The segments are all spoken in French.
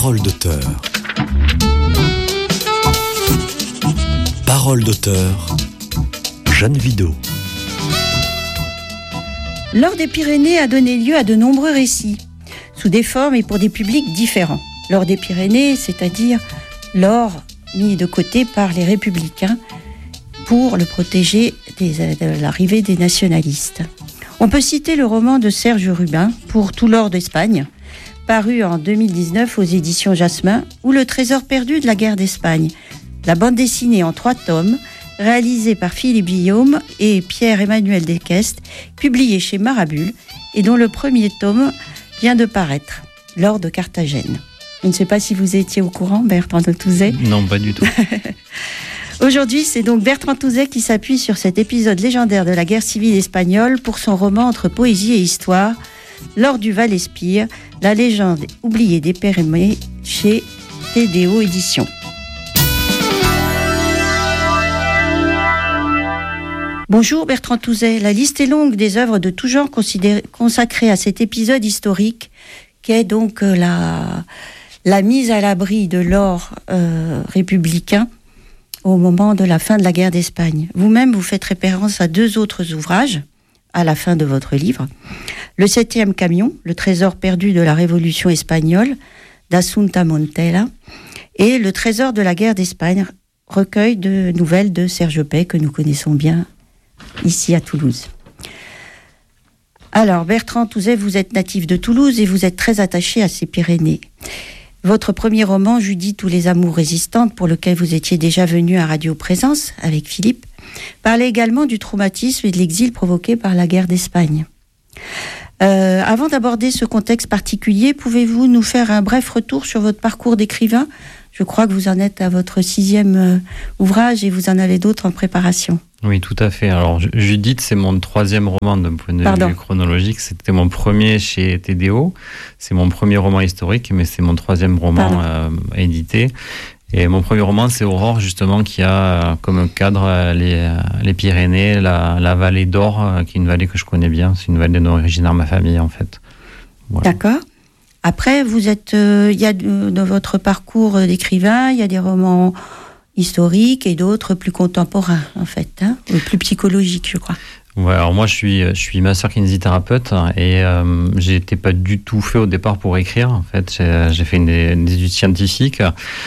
Parole d'auteur. Parole d'auteur. Jeanne Vidot. L'Or des Pyrénées a donné lieu à de nombreux récits, sous des formes et pour des publics différents. L'Or des Pyrénées, c'est-à-dire l'or mis de côté par les républicains pour le protéger de l'arrivée des nationalistes. On peut citer le roman de Serge Rubin, Pour tout l'or d'Espagne, paru en 2019 aux éditions Jasmin, ou Le trésor perdu de la guerre d'Espagne, la bande dessinée en 3 tomes, réalisée par Philippe Guillaume et Pierre-Emmanuel Desquestes, publiée chez Marabule, et dont le premier tome vient de paraître, L'or de Carthagène. Je ne sais pas si vous étiez au courant, Bertrand Touzet. Non, pas du tout. Aujourd'hui, c'est donc Bertrand Touzet qui s'appuie sur cet épisode légendaire de la guerre civile espagnole pour son roman entre poésie et histoire, L'or du Val-Espire, la légende oubliée des Pyrénées, chez TDO Éditions. Bonjour Bertrand Touzet, la liste est longue des œuvres de tout genre consacrées à cet épisode historique qu'est donc la mise à l'abri de l'or républicain au moment de la fin de la guerre d'Espagne. Vous-même, vous faites référence à 2 autres ouvrages à la fin de votre livre. Le 7e camion, le trésor perdu de la Révolution espagnole, d'Assunta Montella, et le trésor de la guerre d'Espagne, recueil de nouvelles de Serge Pey, que nous connaissons bien ici à Toulouse. Alors, Bertrand Touzet, vous êtes natif de Toulouse et vous êtes très attaché à ces Pyrénées. Votre premier roman, Judith ou les amours résistantes, pour lequel vous étiez déjà venu à Radio Présence avec Philippe, parlait également du traumatisme et de l'exil provoqué par la guerre d'Espagne. Avant d'aborder ce contexte particulier, pouvez-vous nous faire un bref retour sur votre parcours d'écrivain ? Je crois que vous en êtes à votre 6e ouvrage et vous en avez d'autres en préparation. Oui, tout à fait. Alors, Judith, c'est mon 3e roman d'un point de vue chronologique. C'était mon premier chez TDO. C'est mon premier roman historique, mais c'est mon 3e roman édité. Et mon premier roman, c'est Aurore, justement, qui a comme cadre les Pyrénées, la vallée d'Or, qui est une vallée que je connais bien. C'est une vallée d'origine de ma famille, en fait. Voilà. D'accord. Après, vous êtes, il y a dans votre parcours d'écrivain, il y a des romans historiques et d'autres plus contemporains, en fait, plus psychologiques, je crois. Ouais, alors moi, je suis master kinésithérapeute et j'étais pas du tout fait au départ pour écrire. En fait, j'ai fait des études scientifiques.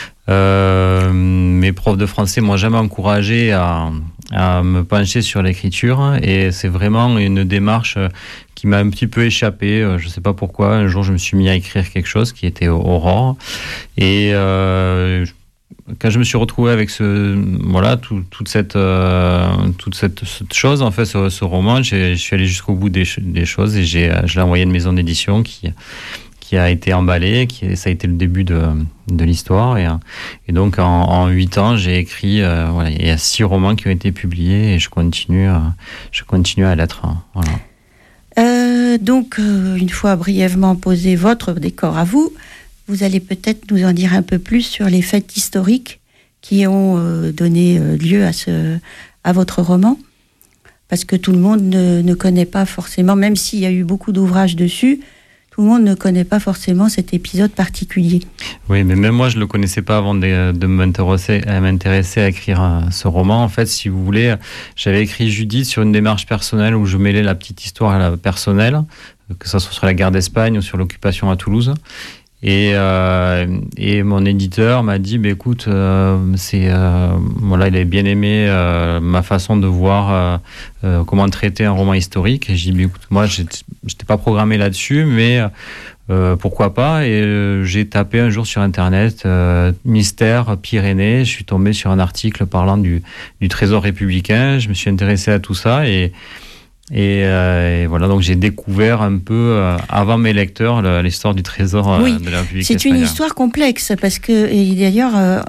Mes profs de français m'ont jamais encouragé à me pencher sur l'écriture et c'est vraiment une démarche qui m'a un petit peu échappé. Je sais pas pourquoi. Un jour, je me suis mis à écrire quelque chose qui était Aurore et quand je me suis retrouvé avec toute cette chose, en fait, ce roman, je suis allé jusqu'au bout des choses et je l'ai envoyé à une maison d'édition qui a été emballé, ça a été le début de l'histoire. Et donc, en 8 ans, j'ai écrit, il y a 6 romans qui ont été publiés et je continue à l'être. Voilà. Donc, une fois brièvement posé votre décor à vous, vous allez peut-être nous en dire un peu plus sur les faits historiques qui ont donné lieu à votre roman. Parce que tout le monde ne connaît pas forcément, même s'il y a eu beaucoup d'ouvrages dessus, tout le monde ne connaît pas forcément cet épisode particulier. Oui, mais même moi, je ne le connaissais pas avant de m'intéresser à écrire ce roman. En fait, si vous voulez, j'avais écrit Judith sur une démarche personnelle où je mêlais la petite histoire à la personnelle, que ce soit sur la guerre d'Espagne ou sur l'occupation à Toulouse. Et mon éditeur m'a dit écoute, il avait bien aimé ma façon de voir comment traiter un roman historique. Et j'ai dit écoute, moi j'étais pas programmé là-dessus, mais pourquoi pas. Et j'ai tapé un jour sur internet mystère Pyrénées. Je suis tombé sur un article parlant du trésor républicain. Je me suis intéressé à tout ça et voilà, donc j'ai découvert un peu, avant mes lecteurs, l'histoire du trésor de la République espagnole. C'est une histoire complexe, parce que, et d'ailleurs,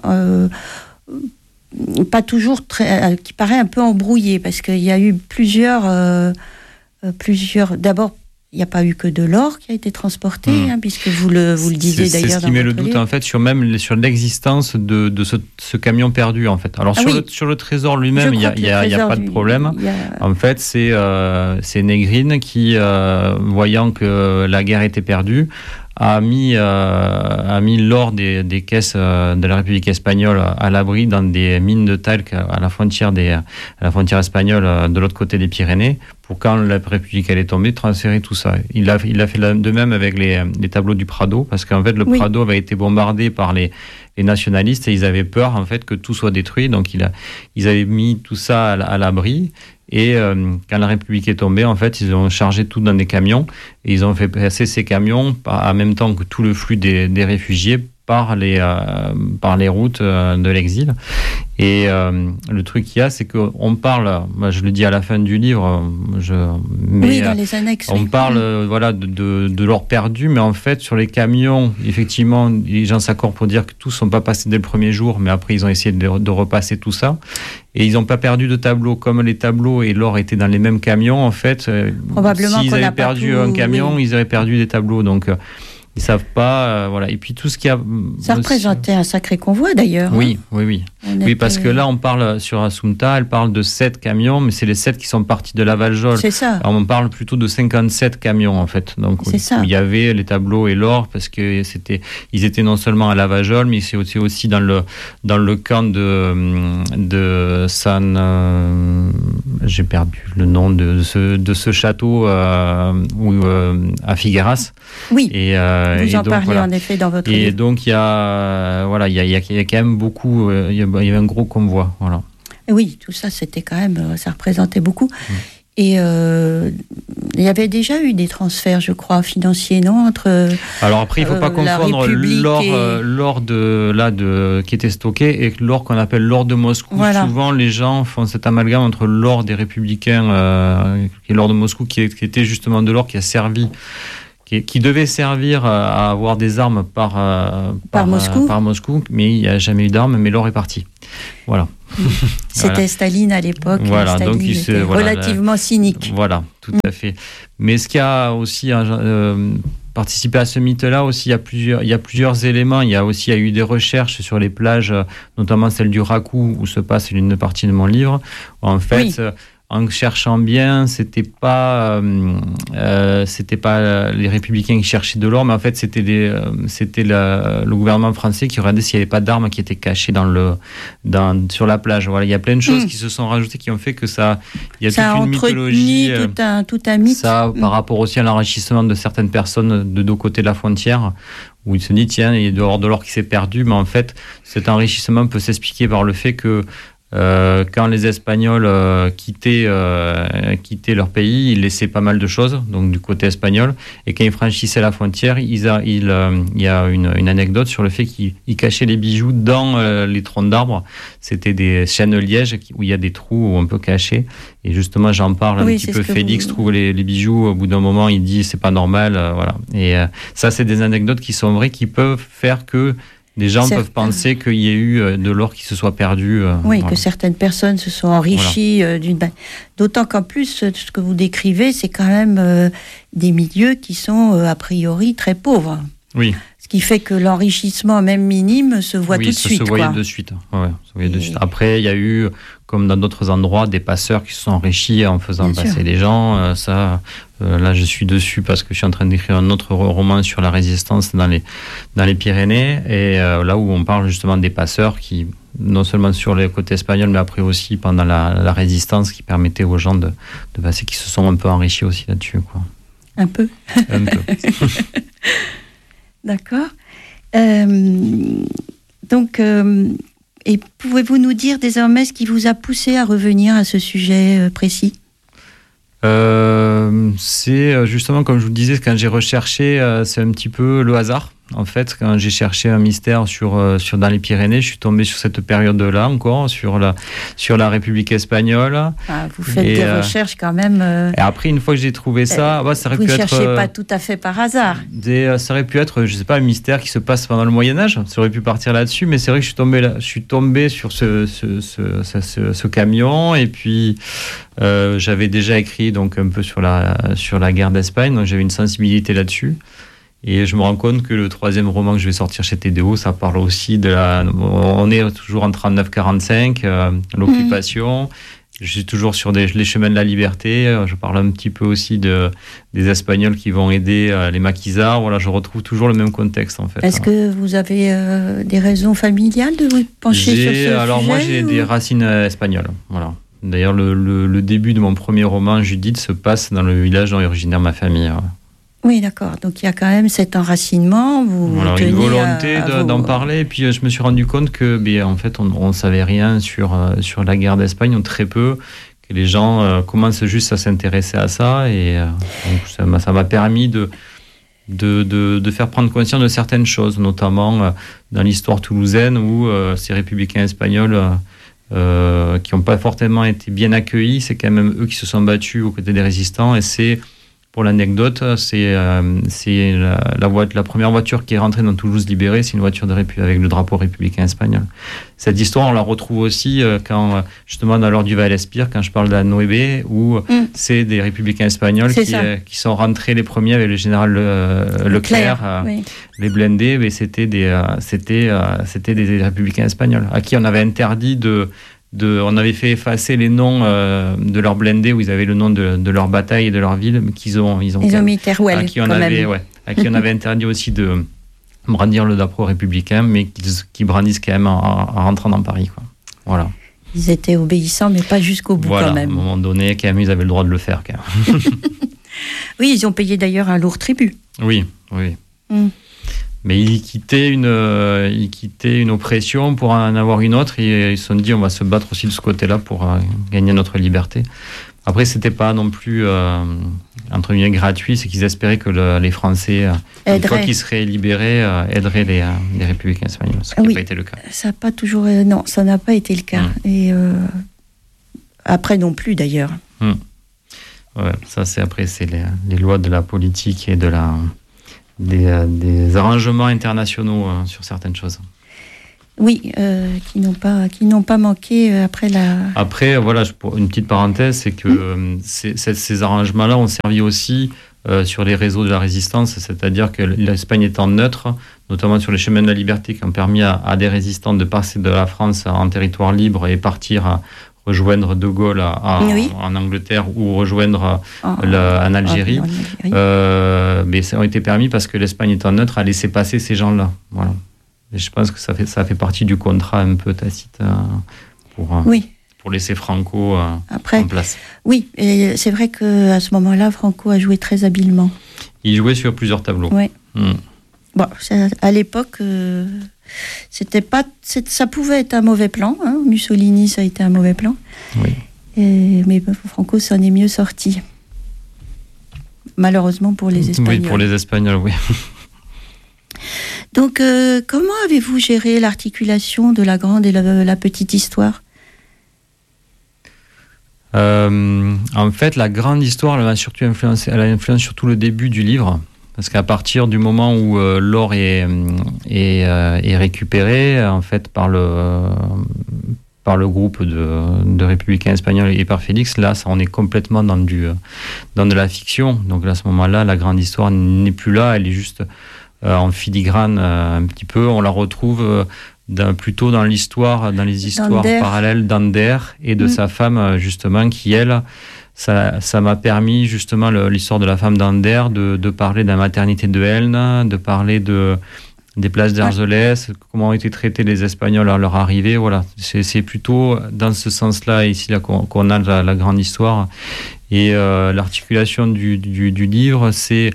pas toujours qui paraît un peu embrouillée, parce qu'il y a eu plusieurs. D'abord, il n'y a pas eu que de l'or qui a été transporté, puisque vous le disiez d'ailleurs. C'est ce qui met le doute, en fait, sur l'existence de ce camion perdu, en fait. Alors, sur le trésor lui-même, il n'y a pas de problème. En fait, c'est Négrine qui, voyant que la guerre était perdue, a mis l'or des caisses de la République espagnole à l'abri dans des mines de talc à la frontière espagnole de l'autre côté des Pyrénées, pour quand la République allait tomber, transférer tout ça. Il a fait de même avec les tableaux du Prado, parce qu'en fait le Prado avait été bombardé par les nationalistes et ils avaient peur en fait que tout soit détruit, donc ils avaient mis tout ça à l'abri. Et quand la République est tombée, en fait, ils ont chargé tout dans des camions et ils ont fait passer ces camions en même temps que tout le flux des réfugiés par les routes de l'exil. Et le truc qu'il y a, c'est qu'on parle, moi je le dis à la fin du livre, dans les annexes. On parle de l'or perdu, mais en fait sur les camions, effectivement, les gens s'accordent pour dire que tous ne sont pas passés dès le premier jour, mais après ils ont essayé de repasser tout ça. Et ils n'ont pas perdu de tableaux. Comme les tableaux et l'or étaient dans les mêmes camions, en fait, probablement s'ils avaient perdu un camion, ils auraient perdu des tableaux. Donc ils savent pas, voilà. Et puis tout ce qui a... Ça représentait un sacré convoi d'ailleurs. Oui, parce que là on parle sur Assumpta, elle parle de 7 camions, mais c'est les 7 qui sont partis de la Valjol. C'est ça. Alors, on parle plutôt de 57 camions en fait. Donc c'est ça. Il y avait les tableaux et l'or, parce que ils étaient non seulement à la Valjol, mais c'est aussi dans le camp de San... j'ai perdu le nom de ce château à Figueras. Oui. Et vous en parlez en effet dans votre livre. Et donc il y a quand même beaucoup, il y avait un gros convoi, voilà. Oui, tout ça c'était quand même, ça représentait beaucoup. Et il y avait déjà eu des transferts, je crois, financiers, non, entre. Alors après, il ne faut pas confondre l'or qui était stocké et l'or qu'on appelle l'or de Moscou. Voilà. Souvent, les gens font cet amalgame entre l'or des républicains et l'or de Moscou, qui était justement de l'or qui a servi. Qui devait servir à avoir des armes par Moscou, mais il n'y a jamais eu d'armes, mais l'or est parti. Voilà. C'était voilà. Staline à l'époque. Voilà, Staline donc était relativement cynique. Voilà, tout à fait. Mais ce qui a aussi participé à ce mythe-là aussi, il y a plusieurs éléments. Il y a eu des recherches sur les plages, notamment celle du Rakou, où se passe une partie de mon livre. En fait, en cherchant bien, c'était pas les républicains qui cherchaient de l'or, mais en fait c'était le gouvernement français qui regardait s'il n'y avait pas d'armes qui étaient cachées sur la plage. Voilà, il y a plein de choses qui se sont rajoutées, qui ont fait que il y a toute une mythologie, tout un mythe. Ça, par rapport aussi à l'enrichissement de certaines personnes de deux côtés de la frontière, où il se dit tiens, il y a de l'or qui s'est perdu, mais en fait cet enrichissement peut s'expliquer par le fait que quand les Espagnols quittaient leur pays, ils laissaient pas mal de choses, donc du côté espagnol, et quand ils franchissaient la frontière, il y a une anecdote sur le fait qu'ils cachaient les bijoux dans les troncs d'arbres. C'était des chênes lièges où il y a des trous où on peut cacher, et justement j'en parle un petit peu. Félix trouve les bijoux, au bout d'un moment il dit c'est pas normal, voilà. Et ça c'est des anecdotes qui sont vraies, qui peuvent faire que des gens peuvent penser qu'il y a eu de l'or qui se soit perdu. Oui, que certaines personnes se sont enrichies d'autant qu'en plus, ce que vous décrivez, c'est quand même des milieux qui sont a priori très pauvres. Oui. Ce qui fait que l'enrichissement, même minime, se voit tout de suite. Oui, se voyait de suite. Ouais, de suite. Après, il y a eu, comme dans d'autres endroits, des passeurs qui se sont enrichis en faisant passer les gens. Là, je suis dessus parce que je suis en train d'écrire un autre roman sur la résistance dans les Pyrénées. Et là où on parle justement des passeurs qui, non seulement sur le côté espagnol, mais après aussi pendant la résistance, qui permettait aux gens de passer, qui se sont un peu enrichis aussi là-dessus, quoi. Un peu. Un peu. D'accord. Donc, et pouvez-vous nous dire désormais ce qui vous a poussé à revenir à ce sujet précis ? C'est justement, comme je vous le disais, quand j'ai recherché, c'est un petit peu le hasard. En fait, quand j'ai cherché un mystère dans les Pyrénées, je suis tombé sur cette période-là encore, sur la République espagnole. Vous faites des recherches quand même. Et après, une fois que j'ai trouvé ça, ça aurait pu être. Vous ne cherchez pas tout à fait par hasard. Ça aurait pu être, je sais pas, un mystère qui se passe pendant le Moyen-Âge. Ça aurait pu partir là-dessus, mais c'est vrai que je suis tombé sur ce camion, et puis j'avais déjà écrit donc un peu sur la guerre d'Espagne, donc j'avais une sensibilité là-dessus. Et je me rends compte que le 3e roman que je vais sortir chez TDO, ça parle aussi on est toujours en 39-45, l'occupation. Je suis toujours sur les chemins de la liberté. Je parle un petit peu aussi des Espagnols qui vont aider les maquisards. Voilà, je retrouve toujours le même contexte en fait. Est-ce que vous avez des raisons familiales de vous pencher sur ce sujet? Alors moi j'ai des racines espagnoles. Voilà. D'ailleurs le début de mon premier roman, Judith, se passe dans le village dont est originaire ma famille. Oui, d'accord. Donc il y a quand même cet enracinement. Voilà, une volonté d'en parler. Et puis je me suis rendu compte que, en fait, on savait rien sur la guerre d'Espagne, ou très peu. Que les gens commencent juste à s'intéresser à ça, et donc ça m'a permis de faire prendre conscience de certaines choses, notamment dans l'histoire toulousaine où ces républicains espagnols qui n'ont pas fortement été bien accueillis, c'est quand même eux qui se sont battus aux côtés des résistants, et c'est, pour l'anecdote, c'est la première voiture qui est rentrée dans Toulouse libérée, c'est une voiture avec le drapeau républicain espagnol. Cette histoire, on la retrouve aussi quand, justement, dans l'ordre du Vallespir, quand je parle de la Noébé, où c'est des républicains espagnols qui sont rentrés les premiers avec le général Leclerc, oui. Les blindés, mais c'était des républicains espagnols, à qui on avait interdit on avait fait effacer les noms de leurs blindés où ils avaient le nom de leur bataille et de leur ville, mais ils ont mis Teruel, à qui on avait interdit aussi de brandir le drapeau républicain, mais qui brandissent quand même en rentrant dans Paris, quoi. Voilà. Ils étaient obéissants, mais pas jusqu'au bout, quand même. À un moment donné, quand même, ils avaient le droit de le faire, quand même. Oui, ils ont payé d'ailleurs un lourd tribut. Oui. Mais ils quittaient une oppression pour en avoir une autre, et ils se sont dit on va se battre aussi de ce côté-là pour gagner notre liberté. Après, c'était pas non plus entre guillemets gratuit, c'est qu'ils espéraient que les Français, une fois qu'ils seraient libérés, aideraient les républicains espagnols, ce qui n'a pas été le cas. Ça n'a pas toujours, non, ça n'a pas été le cas. Et après non plus d'ailleurs. Ouais, ça c'est les lois de la politique et des arrangements internationaux sur certaines choses. Oui, qui n'ont pas manqué après la... Après, voilà, une petite parenthèse, c'est que ces arrangements-là ont servi aussi sur les réseaux de la résistance, c'est-à-dire que l'Espagne étant neutre, notamment sur les chemins de la liberté, qui ont permis à des résistants de passer de la France en territoire libre et partir rejoindre De Gaulle en Angleterre ou rejoindre en Algérie. Mais ça a été permis parce que l'Espagne étant neutre a laissé passer ces gens-là. Voilà. Et je pense que ça fait partie du contrat un peu tacite pour laisser Franco en place. Oui, et c'est vrai qu'à ce moment-là, Franco a joué très habilement. Il jouait sur plusieurs tableaux. Oui. Bon, à l'époque... ça pouvait être un mauvais plan, hein. Mussolini, ça a été un mauvais plan. Oui. Mais Franco s'en est mieux sorti. Malheureusement pour les Espagnols. Oui, pour les Espagnols, oui. Donc, comment avez-vous géré l'articulation de la grande et la petite histoire ? En fait, la grande histoire, elle a influencé surtout le début du livre. Parce qu'à partir du moment où l'or est récupéré, en fait, par le groupe de républicains espagnols et par Félix, là, on est complètement dans de la fiction. Donc à ce moment-là, la grande histoire n'est plus là, elle est juste en filigrane un petit peu. On la retrouve plutôt dans les histoires parallèles d'Ander et de sa femme, justement, qui, elle... Ça m'a permis, justement, l'histoire de la femme d'Ander, de parler de la maternité de Elne, de parler des places d'Argelès, comment ont été traités les Espagnols à leur arrivée. Voilà. C'est plutôt dans ce sens-là, ici, là, qu'on a la grande histoire. Et l'articulation du livre, c'est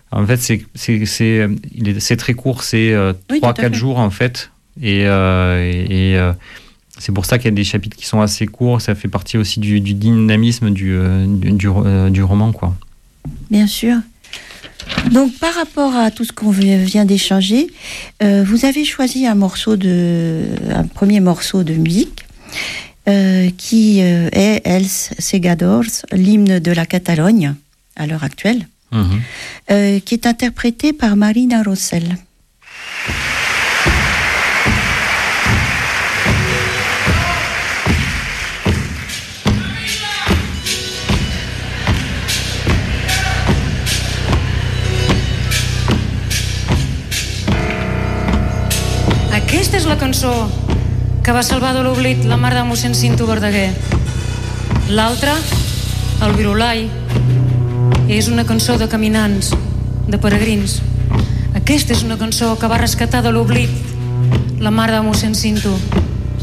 très court, c'est 3-4 jours, en fait. Et c'est pour ça qu'il y a des chapitres qui sont assez courts. Ça fait partie aussi du dynamisme du roman, quoi. Bien sûr. Donc, par rapport à tout ce qu'on vient d'échanger, vous avez choisi un premier morceau de musique qui est Els Segadors, l'hymne de la Catalogne à l'heure actuelle, qui est interprété par Marina Rossell. Aquesta és la cançó que va salvar de l'oblit la mare de mossèn Cinto Verdaguer. L'altra, el Virolai, és una cançó de caminants, de peregrins. Aquesta és una cançó que va rescatar de l'oblit la mare de mossèn Cinto.